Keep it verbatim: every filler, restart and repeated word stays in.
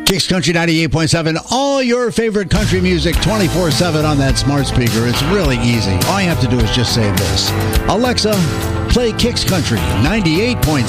Kicks Country ninety-eight point seven, all your favorite country music twenty-four seven on that smart speaker. It's really easy. All you have to do is just say this. Alexa, play Kicks Country ninety-eight point seven.